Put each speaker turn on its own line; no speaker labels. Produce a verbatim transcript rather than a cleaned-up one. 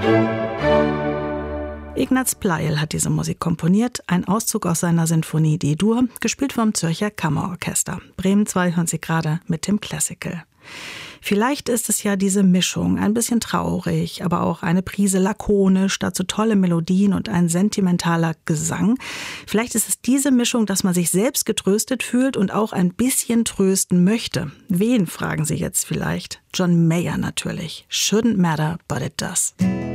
Ignaz Pleil hat diese Musik komponiert, ein Auszug aus seiner Sinfonie D-Dur, gespielt vom Zürcher Kammerorchester. Bremen zwei hören Sie gerade mit dem Classical. Vielleicht ist es ja diese Mischung, ein bisschen traurig, aber auch eine Prise lakonisch, dazu tolle Melodien und ein sentimentaler Gesang. Vielleicht ist es diese Mischung, dass man sich selbst getröstet fühlt und auch ein bisschen trösten möchte. Wen, fragen Sie jetzt vielleicht? John Mayer natürlich. Shouldn't matter, but it does.